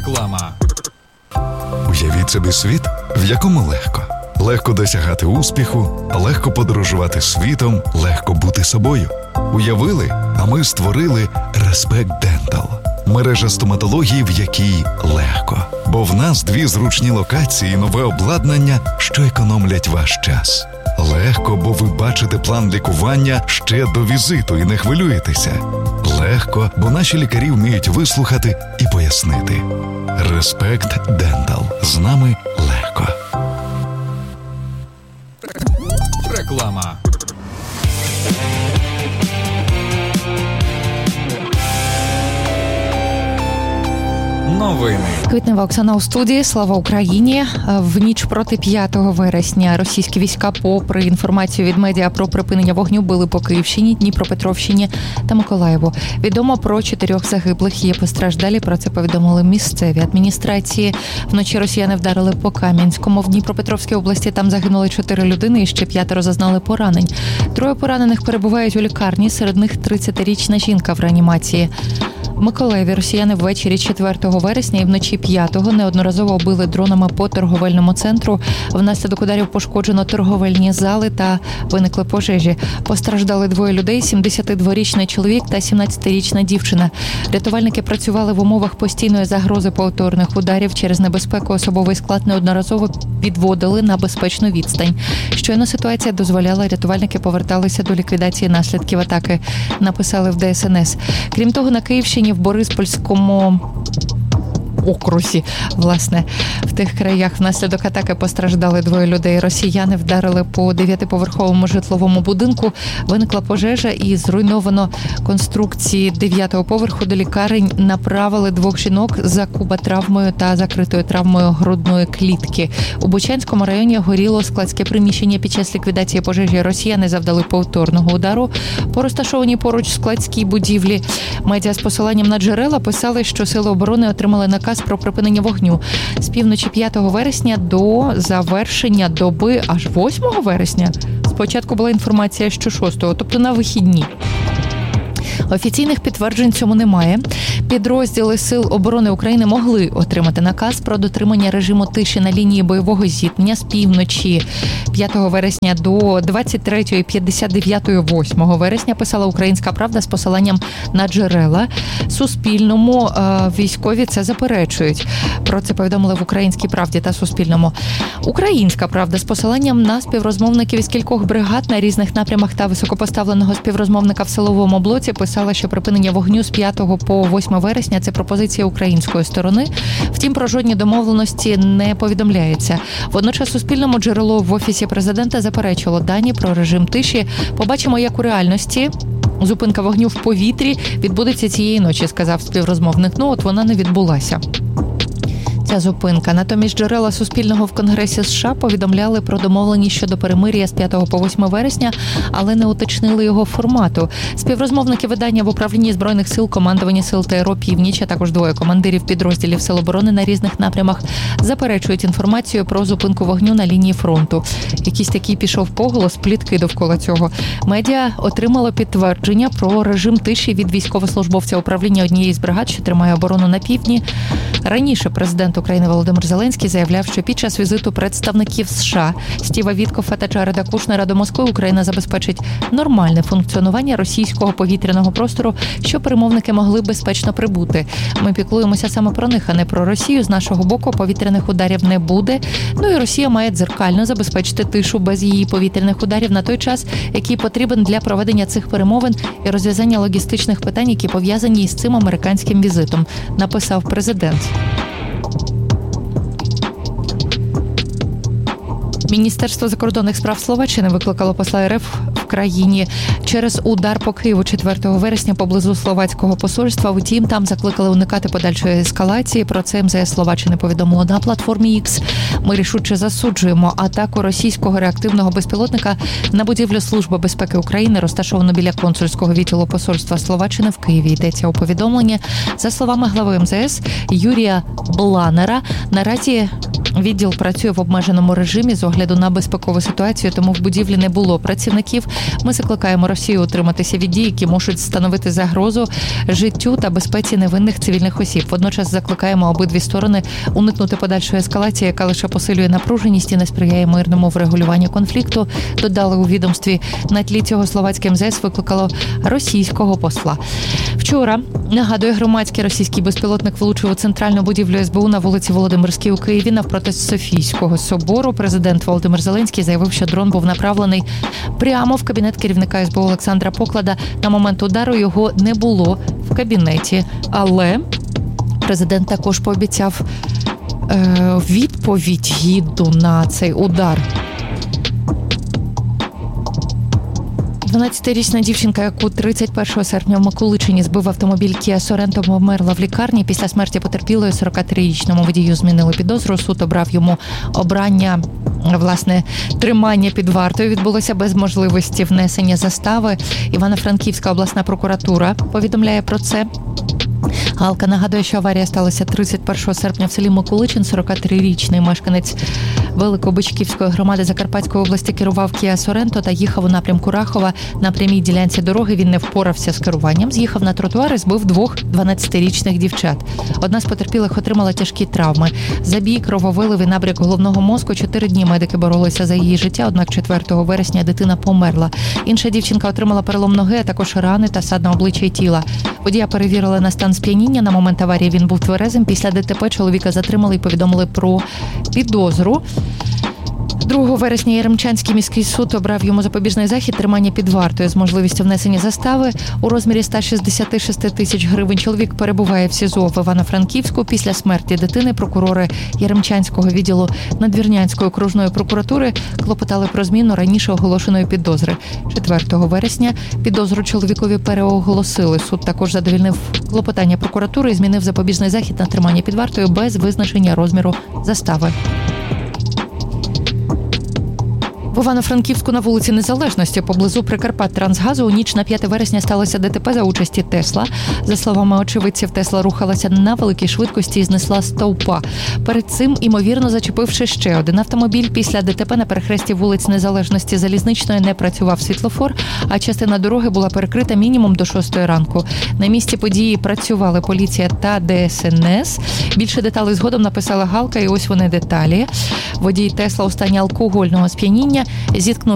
Реклама. Уявіть собі світ, в якому легко. Легко досягати успіху, легко подорожувати світом, легко бути собою. Уявили, а ми створили Respect Dental. Мережа стоматології, в якій легко. Бо в нас 2 зручні локації і нове обладнання, що економлять ваш час. Легко, бо ви бачите план лікування ще до візиту і не хвилюєтеся. Легко, бо наші лікарі вміють вислухати і пояснити. Respect Dental. З нами легко. Реклама. Новини. Квітнева Оксана у студії. Слава Україні. В ніч проти 5 вересня російські війська, попри інформацію від медіа про припинення вогню, били по Київщині, Дніпропетровщині та Миколаєву. Відомо про 4 загиблих. Є постраждалі. Про це повідомили місцеві адміністрації. Вночі росіяни вдарили по Кам'янському. В Дніпропетровській області там загинули 4 людини і ще 5 зазнали поранень. 3 поранених перебувають у лікарні. Серед них 30-річна жінка в реанімації. В Миколаєві росіяни ввечері 4 вересня і вночі 5-го неодноразово били дронами по торговельному центру. Внаслідок ударів пошкоджено торговельні зали та виникли пожежі. Постраждали 2 людей – 72-річний чоловік та 17-річна дівчина. Рятувальники працювали в умовах постійної загрози повторних ударів. Через небезпеку особовий склад неодноразово підводили на безпечну відстань. Щойно ситуація дозволяла, рятувальники поверталися до ліквідації наслідків атаки, написали в ДСНС. Крім того, на Київщині, в Бориспільському окрузі, власне, в тих краях внаслідок атаки постраждали 2 людей. Росіяни вдарили по 9-поверховому житловому будинку. Виникла пожежа і зруйновано конструкції 9-го поверху. До лікарень направили 2 жінок з куботравмою та закритою травмою грудної клітки. У Бучанському районі горіло складське приміщення. Під час ліквідації пожежі росіяни завдали повторного удару по розташованій поруч складській будівлі. Медіа з посиланням на джерела писали, що сили оборони отримали наказ про припинення вогню з півночі 5 вересня до завершення доби аж 8 вересня. Спочатку була інформація, що 6-го, тобто на вихідні. Офіційних підтверджень цьому немає. Підрозділи Сил оборони України могли отримати наказ про дотримання режиму тиші на лінії бойового зіткнення з півночі 5 вересня до 23:59 8 вересня, писала «Українська правда» з посиланням на джерела. Суспільному військові це заперечують. Про це повідомили в «Українській правді» та Суспільному. «Українська правда» з посиланням на співрозмовників із кількох бригад на різних напрямах та високопоставленого співрозмовника в силовому блоці писала, що припинення вогню з 5 по 8 вересня – це пропозиція української сторони. Втім, про жодні домовленості не повідомляється. Водночас Суспільному джерело в Офісі президента заперечило дані про режим тиші. Побачимо, як у реальності зупинка вогню в повітрі відбудеться цієї ночі, сказав співрозмовник. Ну, от вона не відбулася. Ця зупинка. Натомість джерела Суспільного в Конгресі США повідомляли про домовленість щодо перемир'я з 5 по 8 вересня, але не уточнили його формату. Співрозмовники видання в управлінні Збройних сил, командуванні сил ТРО «Північ», а також 2 командирів підрозділів Сил оборони на різних напрямах заперечують інформацію про зупинку вогню на лінії фронту. Якийсь такий пішов поголос, плітки довкола цього. Медіа отримало підтвердження про режим тиші від військовослужбовця управління однієї з бригад, що тримає оборону на півдні. Раніше президент України Володимир Зеленський заявляв, що під час візиту представників США Стіва Віткофа та Джареда Кушнера до Москви Україна забезпечить нормальне функціонування російського повітряного простору, щоб перемовники могли безпечно прибути. Ми піклуємося саме про них, а не про Росію. З нашого боку повітряних ударів не буде. Ну і Росія має дзеркально забезпечити тишу без її повітряних ударів на той час, який потрібен для проведення цих перемовин і розв'язання логістичних питань, які пов'язані із цим американським візитом, написав президент. Міністерство закордонних справ Словаччини викликало посла РФ в країні через удар по Києву 4 вересня поблизу словацького посольства. Втім, там закликали уникати подальшої ескалації. Про це МЗС Словаччини повідомило на платформі X. Ми рішуче засуджуємо атаку російського реактивного безпілотника на будівлю Служби безпеки України, розташовану біля консульського відділу посольства Словаччини в Києві. Йдеться у повідомленні. За словами глави МЗС Юрія Бланера, наразі Відділ працює в обмеженому режимі з огляду на безпекову ситуацію, тому в будівлі не було працівників. Ми закликаємо Росію утриматися від дій, які можуть становити загрозу життю та безпеці невинних цивільних осіб. Водночас закликаємо обидві сторони уникнути подальшої ескалації, яка лише посилює напруженість і не сприяє мирному врегулюванню конфлікту, додали у відомстві. На тлі цього словацьке МЗС викликало російського посла. Вчора, нагадує, громадський російський безпілотник влучив у центральну будівлю СБУ на вулиці Володимирській у Києві навпроти Софійського собору. Президент Володимир Зеленський заявив, що дрон був направлений прямо в кабінет керівника СБУ Олександра Поклада. На момент удару його не було в кабінеті. Але президент також пообіцяв відповідь гідну на цей удар. 12-річна дівчинка, яку 31 серпня в Миколичині збив автомобіль Kia Sorento, померла в лікарні. Після смерті потерпілої 43-річному водію змінили підозру. Суд обрав йому обрання, тримання під вартою. Відбулося без можливості внесення застави. Івано-Франківська обласна прокуратура повідомляє про це. Галка нагадує, що аварія сталася 31 серпня в селі Миколичин. 43-річний мешканець Великобичківської громади Закарпатської області керував Kia Sorento та їхав у напрямку Рахова. На прямій ділянці дороги він не впорався з керуванням, з'їхав на тротуар і збив двох 12-річних дівчат. Одна з потерпілих отримала тяжкі травми. Забій, крововилив і набряк головного мозку. 4 дні медики боролися за її життя, однак 4 вересня дитина померла. Інша дівчинка отримала перелом ноги, а також рани та сад на обличчя і тіла. Водія перевірили на стан сп'яніння. На момент аварії він був тверезим. Після ДТП чоловіка затримали і повідомили про підозру. 2 вересня Яремчанський міський суд обрав йому запобіжний захід тримання під вартою з можливістю внесення застави у розмірі 166 тисяч гривень. Чоловік перебуває в СІЗО в Івано-Франківську. Після смерті дитини прокурори Яремчанського відділу Надвірнянської окружної прокуратури клопотали про зміну раніше оголошеної підозри. 4 вересня підозру чоловікові переоголосили. Суд також задовільнив клопотання прокуратури і змінив запобіжний захід на тримання під вартою без визначення розміру застави. В Івано-Франківську на вулиці Незалежності поблизу Прикарпатттрансгазу у ніч на 5 вересня сталося ДТП за участі Тесла. За словами очевидців, Тесла рухалася на великій швидкості і знесла стовпа. Перед цим, імовірно, зачепивши ще один автомобіль. Після ДТП на перехресті вулиць Незалежності Залізничної не працював світлофор, а частина дороги була перекрита мінімум до 6 ранку. На місці події працювали поліція та ДСНС. Більше деталей згодом написала Галка, і ось вони деталі. Водій Тесла у стані алкогольного сп'яніння зіткнувся